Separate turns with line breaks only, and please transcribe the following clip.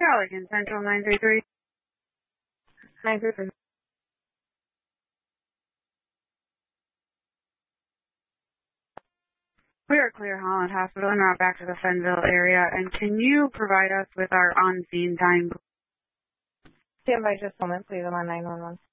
Allegan Central 933.
933.
We are Clear Holland Hospital en route back to the Fenville area, and can you provide us with our on-scene time?
Stand by just a moment, please. I'm on 911.